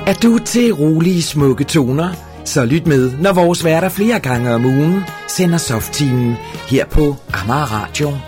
Er du til rolige, smukke toner? Så lyt med, når vores værter flere gange om ugen sender Softtimen her på Amager Radio.